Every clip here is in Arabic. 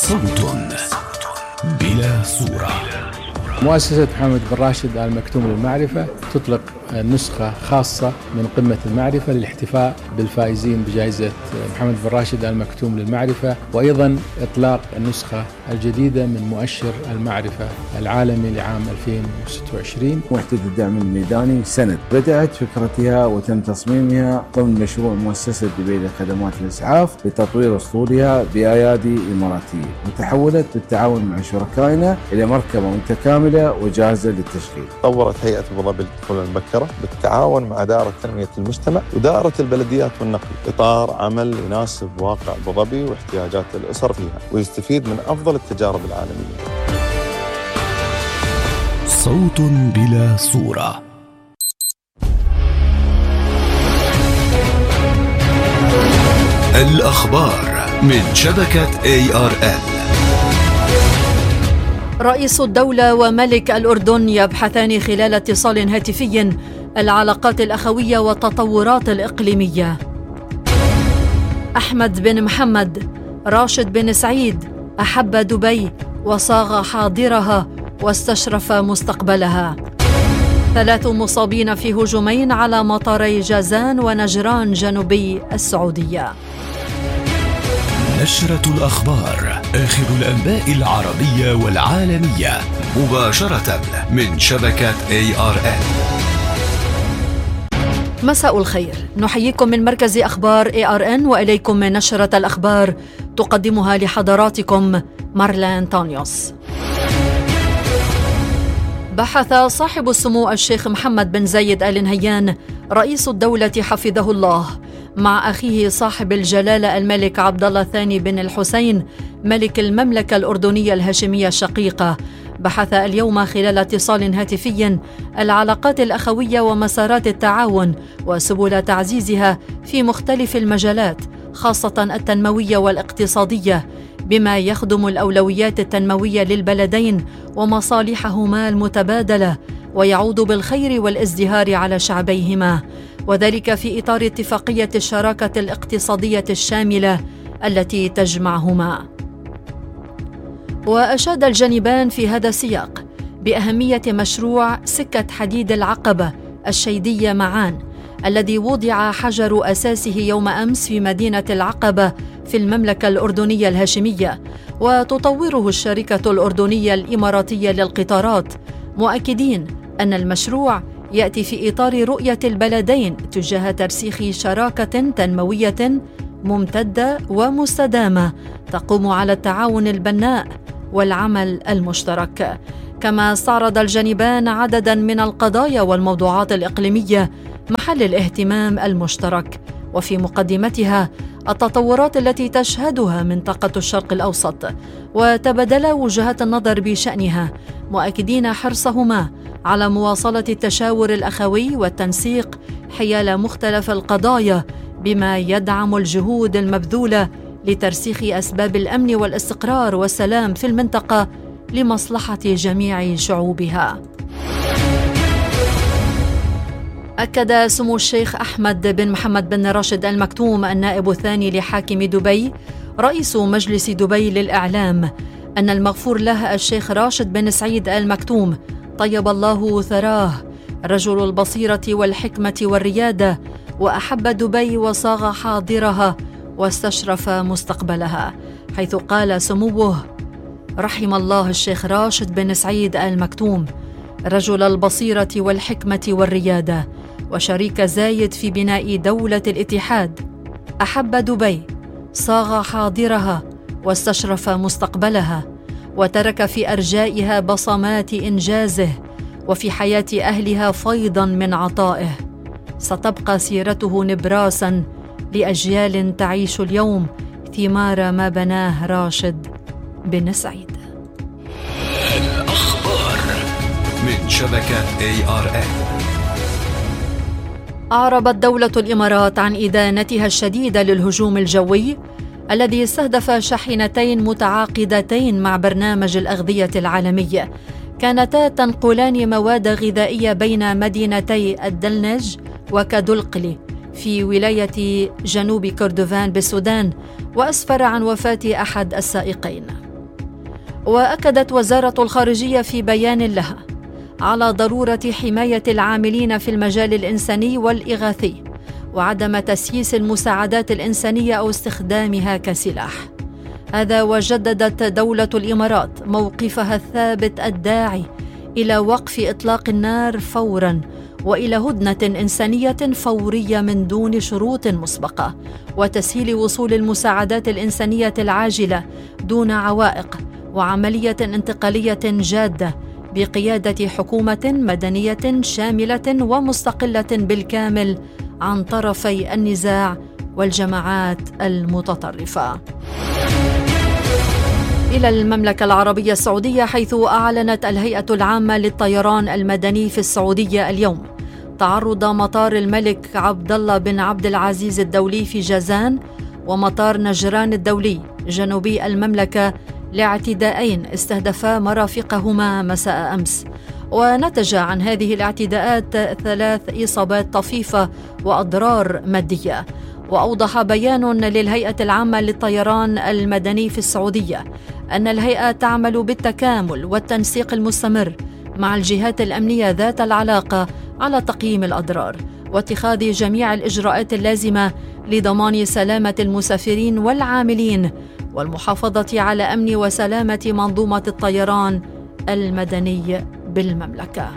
صوت بلا صورة. مؤسسة محمد بن راشد آل مكتوم للمعرفة تطلق نسخة خاصة من قمة المعرفة للاحتفاء بالفائزين بجائزة محمد بن راشد آل مكتوم للمعرفة، وأيضا إطلاق النسخة الجديدة من مؤشر المعرفة العالمي لعام 2026. وحدة الدعم الميداني سند بدأت فكرتها وتم تصميمها ضمن مشروع مؤسسة دبي لخدمات الإسعاف لتطوير أسطولها بأيادي إماراتية، وتحولت بالتعاون مع شركائنا إلى مركبة متكاملة وجاهزة للتشغيل. طورت هيئة أبو ظبي للطفولة المبكرة بالتعاون مع دائرة تنمية المجتمع ودائرة البلديات والنقل إطار عمل يناسب واقع أبو ظبي واحتياجات الأسر فيها ويستفيد من أفضل التجارب العالمية. صوت بلا صورة. الأخبار من شبكة ARN. رئيس الدولة وملك الأردن يبحثان خلال اتصال هاتفي العلاقات الأخوية والتطورات الإقليمية. أحمد بن محمد راشد بن سعيد أحب دبي وصاغ حاضرها واستشرف مستقبلها. 3 مصابين في هجومين على مطاري جازان ونجران جنوبي السعودية. نشرة الأخبار، آخر الأنباء العربية والعالمية مباشرة من شبكة ARN. مساء الخير، نحييكم من مركز أخبار ARN وإليكم من نشرة الأخبار تقدمها لحضراتكم مارلا أنطونيوس. بحث صاحب السمو الشيخ محمد بن زايد آل نهيان رئيس الدولة حفظه الله مع أخيه صاحب الجلالة الملك عبد الله الثاني بن الحسين ملك المملكة الأردنية الهاشمية الشقيقة. بحث اليوم خلال اتصال هاتفي العلاقات الأخوية ومسارات التعاون وسبل تعزيزها في مختلف المجالات خاصة التنموية والاقتصادية، بما يخدم الأولويات التنموية للبلدين ومصالحهما المتبادلة ويعود بالخير والازدهار على شعبيهما، وذلك في إطار اتفاقية الشراكة الاقتصادية الشاملة التي تجمعهما. وأشاد الجانبان في هذا السياق بأهمية مشروع سكة حديد العقبة الشيدية معان الذي وضع حجر أساسه يوم أمس في مدينة العقبة في المملكة الأردنية الهاشمية، وتطوره الشركة الأردنية الإماراتية للقطارات، مؤكدين أن المشروع يأتي في إطار رؤية البلدين تجاه ترسيخ شراكة تنموية ممتدة ومستدامة تقوم على التعاون البناء والعمل المشترك. كما استعرض الجانبان عددا من القضايا والموضوعات الإقليمية محل الاهتمام المشترك، وفي مقدمتها التطورات التي تشهدها منطقة الشرق الأوسط، وتبادلا وجهات النظر بشأنها، مؤكدين حرصهما على مواصلة التشاور الأخوي والتنسيق حيال مختلف القضايا، بما يدعم الجهود المبذولة لترسيخ أسباب الأمن والاستقرار والسلام في المنطقة لمصلحة جميع شعوبها. أكد سمو الشيخ أحمد بن محمد بن راشد آل مكتوم النائب الثاني لحاكم دبي رئيس مجلس دبي للإعلام أن المغفور له الشيخ راشد بن سعيد آل مكتوم طيب الله ثراه رجل البصيرة والحكمة والريادة، وأحب دبي وصاغ حاضرها واستشرف مستقبلها، حيث قال سموه: رحم الله الشيخ راشد بن سعيد آل مكتوم رجل البصيرة والحكمة والريادة وشريك زايد في بناء دولة الاتحاد. أحب دبي، صاغ حاضرها واستشرف مستقبلها، وترك في أرجائها بصمات إنجازه وفي حياة أهلها فيضا من عطائه. ستبقى سيرته نبراسا لأجيال تعيش اليوم ثمار ما بناه راشد بن سعيد. الأخبار من شبكة ARN. أعربت دولة الإمارات عن إدانتها الشديدة للهجوم الجوي الذي استهدف شاحنتين متعاقدتين مع برنامج الأغذية العالمي كانتا تنقلان مواد غذائية بين مدينتي الدلنج وكادولقلي في ولاية جنوب كردفان بالسودان، وأسفر عن وفاة أحد السائقين. وأكدت وزارة الخارجية في بيان لها على ضرورة حماية العاملين في المجال الإنساني والإغاثي وعدم تسييس المساعدات الإنسانية أو استخدامها كسلاح. هذا وجددت دولة الإمارات موقفها الثابت الداعي إلى وقف إطلاق النار فوراً وإلى هدنة إنسانية فورية من دون شروط مسبقة وتسهيل وصول المساعدات الإنسانية العاجلة دون عوائق وعملية انتقالية جادة بقيادة حكومة مدنية شاملة ومستقلة بالكامل عن طرفي النزاع والجماعات المتطرفة. إلى المملكة العربية السعودية، حيث أعلنت الهيئة العامة للطيران المدني في السعودية اليوم تعرض مطار الملك عبد الله بن عبد العزيز الدولي في جازان ومطار نجران الدولي جنوبي المملكة لاعتداءين استهدفا مرافقهما مساء أمس. ونتج عن هذه الاعتداءات 3 إصابات طفيفة وأضرار مادية. وأوضح بيان للهيئة العامة للطيران المدني في السعودية أن الهيئة تعمل بالتكامل والتنسيق المستمر مع الجهات الأمنية ذات العلاقة على تقييم الأضرار واتخاذ جميع الإجراءات اللازمة لضمان سلامة المسافرين والعاملين والمحافظة على أمن وسلامة منظومة الطيران المدني بالمملكة.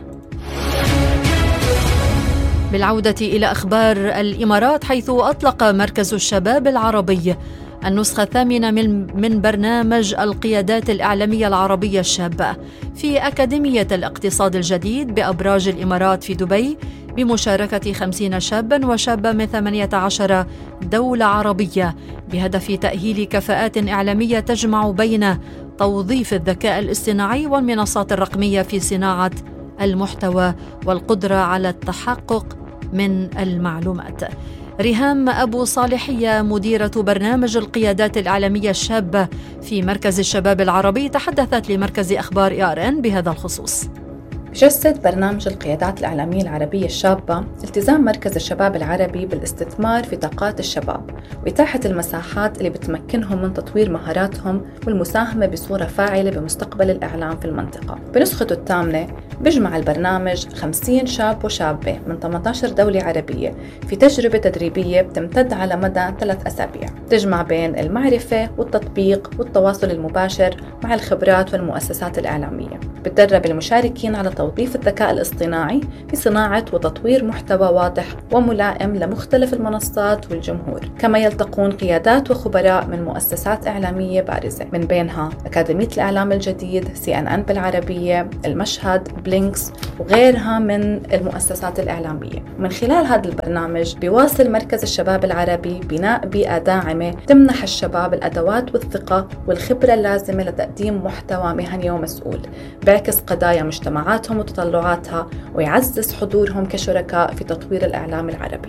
بالعودة إلى أخبار الإمارات، حيث أطلق مركز الشباب العربي النسخة 8 من برنامج القيادات الإعلامية العربية الشابة في أكاديمية الاقتصاد الجديد بأبراج الإمارات في دبي بمشاركة 50 شابا وشابة من 18 دولة عربية بهدف تأهيل كفاءات إعلامية تجمع بين توظيف الذكاء الاصطناعي والمنصات الرقمية في صناعة المحتوى والقدرة على التحقق من المعلومات. ريهام أبو صالحية مديرة برنامج القيادات الإعلامية الشابة في مركز الشباب العربي تحدثت لمركز أخبار ARN بهذا الخصوص. بجسد برنامج القيادات الإعلامية العربية الشابة التزام مركز الشباب العربي بالاستثمار في طاقات الشباب وإتاحة المساحات اللي بتمكنهم من تطوير مهاراتهم والمساهمة بصورة فاعلة بمستقبل الإعلام في المنطقة. بنسخته الثامنة بيجمع البرنامج 50 شاب وشابة من 18 دولة عربية في تجربة تدريبية بتمتد على مدى 3 أسابيع تجمع بين المعرفة والتطبيق والتواصل المباشر مع الخبرات والمؤسسات الإعلامية. بتدرب المشاركين على توظيف الذكاء الاصطناعي في صناعة وتطوير محتوى واضح وملائم لمختلف المنصات والجمهور. كما يلتقون قيادات وخبراء من مؤسسات إعلامية بارزة من بينها أكاديمية الإعلام الجديد، CNN بالعربية، المشهد، بلينكس وغيرها من المؤسسات الإعلامية. من خلال هذا البرنامج بيواصل مركز الشباب العربي بناء بيئة داعمة تمنح الشباب الأدوات والثقة والخبرة اللازمة لتقديم محتوى مهني ومسؤول بيعكس قضايا مجتمعاتهم وتطلعاتها ويعزز حضورهم كشركاء في تطوير الإعلام العربي.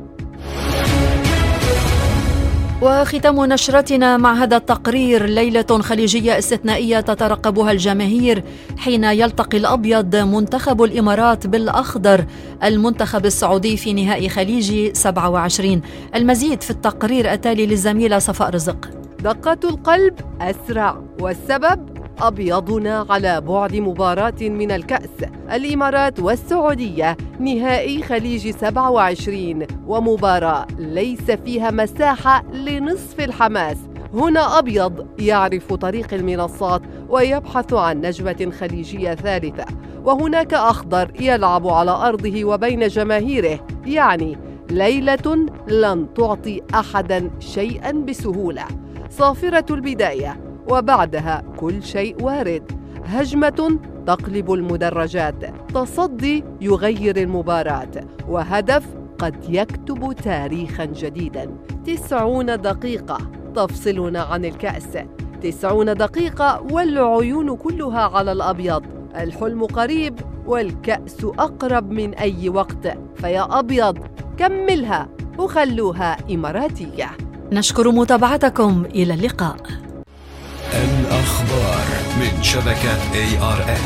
وختام نشرتنا مع هذا التقرير: ليلة خليجية استثنائية تترقبها الجماهير حين يلتقي الأبيض منتخب الإمارات بالأخضر المنتخب السعودي في نهائي خليجي 27. المزيد في التقرير التالي للزميلة صفاء رزق. دقات القلب أسرع، والسبب أبيضنا على بعد مباراة من الكأس. الإمارات والسعودية نهائي خليج 27، ومباراة ليس فيها مساحة لنصف الحماس. هنا أبيض يعرف طريق المنصات ويبحث عن نجمة خليجية ثالثة، وهناك أخضر يلعب على أرضه وبين جماهيره. يعني ليلة لن تعطي أحدا شيئا بسهولة. صافرة البداية وبعدها كل شيء وارد. هجمة تقلب المدرجات، تصدي يغير المباراة، وهدف قد يكتب تاريخا جديدا. 90 دقيقة تفصلنا عن الكأس، 90 دقيقة والعيون كلها على الأبيض. الحلم قريب والكأس أقرب من أي وقت، فيا أبيض كملها وخلوها إماراتية. نشكر متابعتكم، إلى اللقاء. الأخبار من شبكة ARN.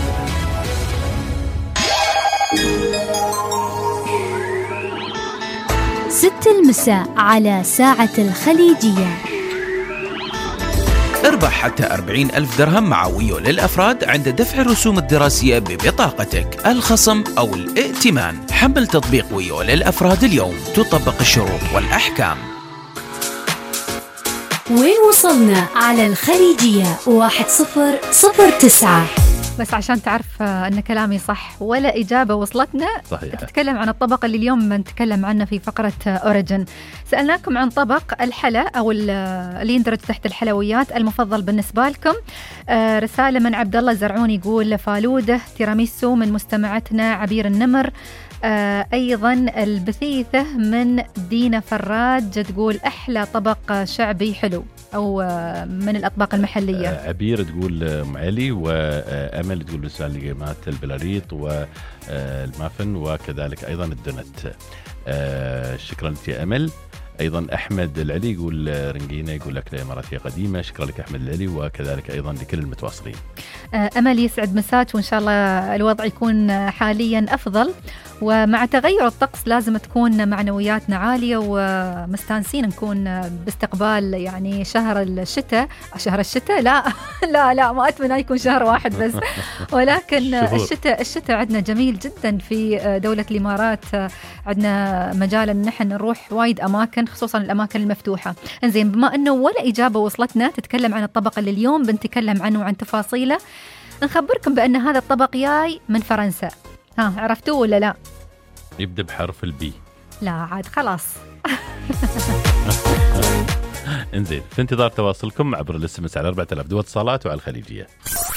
6 المساء على ساعة الخليجية. اربح حتى 40,000 درهم مع ويو للأفراد عند دفع الرسوم الدراسية ببطاقتك. الخصم أو الائتمان. حمل تطبيق ويو للأفراد اليوم، تطبق الشروط والأحكام. وين وصلنا على الخليجية 1009. بس عشان تعرف أن كلامي صح ولا إجابة وصلتنا. صحيح. تتكلم عن الطبق اللي اليوم نتكلم عنه في فقرة أوريجن. سألناكم عن طبق الحلا أو اللي يندرج تحت الحلويات المفضل بالنسبة لكم. رسالة من عبد الله زرعون يقول فالودة. تيراميسو من مستمعتنا عبير النمر. أيضا البثيثة من دينا فراد تقول أحلى طبق شعبي حلو أو من الأطباق المحلية. عبير تقول معلي، وأمل تقول لسان البلاريط والمافن وكذلك أيضا الدونت. شكرا لك يا أمل. أيضا أحمد العلي يقول رنجينا، يقول أكلة إماراتية قديمة. شكرا لك أحمد العلي، وكذلك أيضا لكل المتواصلين. أمل يسعد مساك، وإن شاء الله الوضع يكون حاليا أفضل، ومع تغير الطقس لازم تكون معنوياتنا عالية ومستانسين نكون باستقبال يعني شهر الشتاء. لا ما أتمنى يكون شهر واحد بس ولكن الشتاء عندنا جميل جدا في دولة الإمارات. عندنا مجال أن نحن نروح وايد أماكن، خصوصا الأماكن المفتوحة. إنزين، بما أنه ولا إجابة وصلتنا تتكلم عن الطبق اللي اليوم بنتكلم عنه وعن تفاصيله، نخبركم بأن هذا الطبق جاي من فرنسا. عرفتوه ولا لا؟ يبدأ بحرف البي. لا عاد خلاص. انزين، في انتظار تواصلكم عبر الاس ام اس على 4000 دول اتصالات وعلى الخليجية.